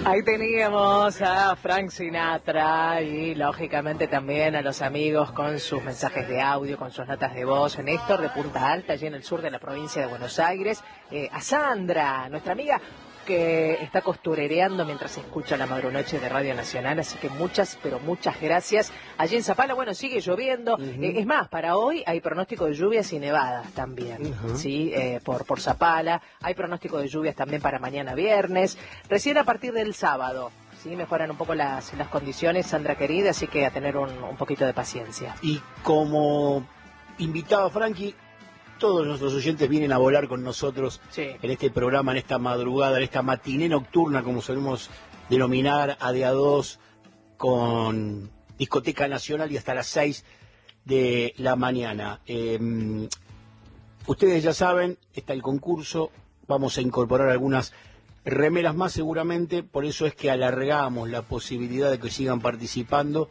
Ahí teníamos a Frank Sinatra y lógicamente también a los amigos con sus mensajes de audio, con sus notas de voz. Néstor de Punta Alta, allí en el sur de la provincia de Buenos Aires. A Sandra, nuestra amiga que está costurereando mientras escucha la Madrunoche de Radio Nacional, así que muchas, pero muchas gracias. Allí en Zapala, bueno, sigue lloviendo, es más, para hoy hay pronóstico de lluvias y nevadas también, ¿sí? Por Zapala, hay pronóstico de lluvias también para mañana viernes, recién a partir del sábado, ¿sí? Mejoran un poco las condiciones, Sandra querida, así que a tener un poquito de paciencia. Y como invitado, Frankie, todos nuestros oyentes vienen a volar con nosotros en este programa, en esta madrugada, en esta matiné nocturna, como solemos denominar, a de a dos, con Discoteca Nacional y hasta las 6 de la mañana. Ustedes ya saben, está el concurso, vamos a incorporar algunas remeras más seguramente, por eso es que alargamos la posibilidad de que sigan participando,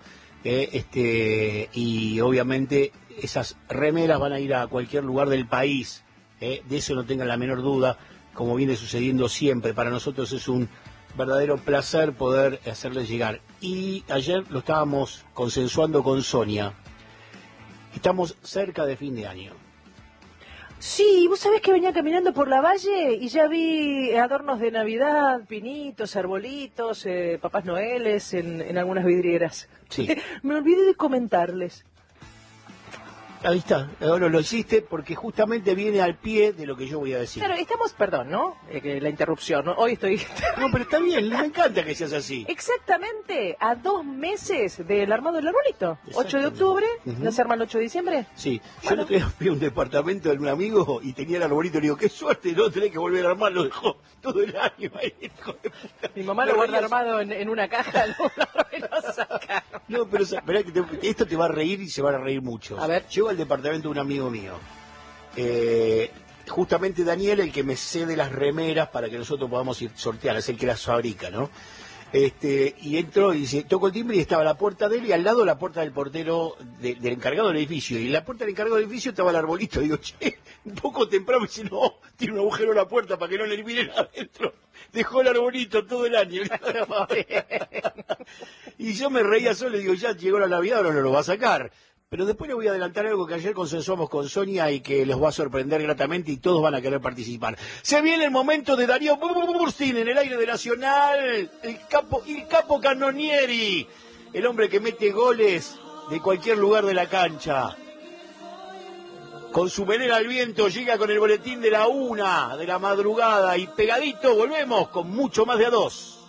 y obviamente esas remeras van a ir a cualquier lugar del país, de eso no tengan la menor duda, como viene sucediendo siempre. Para nosotros es un verdadero placer poder hacerles llegar. Y ayer lo estábamos consensuando con Sonia, estamos cerca de fin de año. Sí, vos sabés que venía caminando por la valle y ya vi adornos de Navidad, pinitos, arbolitos, Papás Noeles en algunas vidrieras. Sí. Me olvidé de comentarles. Ahí está, ahora lo hiciste porque justamente viene al pie de lo que yo voy a decir. Claro, estamos, perdón, ¿no? La interrupción, ¿no? Hoy estoy... No, pero está bien, me encanta que seas así. Exactamente, a 2 meses del armado del arbolito. 8 de octubre, ¿no se arma el 8 de diciembre? Sí, yo no fui a un departamento de un amigo y tenía el arbolito y le digo, qué suerte, no tenés que volver a armarlo, dejó todo el año ahí. Mi mamá lo guarda armado en una caja, lo saca. No, pero esperá que esto te va a reír y se van a reír mucho. A ver. Llego al departamento de un amigo mío. Justamente Daniel, el que me cede las remeras para que nosotros podamos ir sortear, es el que las fabrica, ¿no? Y entro y dice, toco el timbre y estaba la puerta de él y al lado la puerta del portero del encargado del edificio. Y en la puerta del encargado del edificio estaba el arbolito. Digo, che, un poco temprano. Me dice, no, tiene un agujero en la puerta para que no le miren adentro. Dejó el arbolito todo el año. Y yo me reía solo y digo, ya llegó la Navidad, ahora no lo va a sacar. Pero después les voy a adelantar algo que ayer consensuamos con Sonia y que los va a sorprender gratamente y todos van a querer participar. Se viene el momento de Darío Burstin en el aire de Nacional, el capo Cannonieri, el hombre que mete goles de cualquier lugar de la cancha. Con su melena al viento llega con el boletín de la 1 de la madrugada y pegadito volvemos con mucho más de a dos.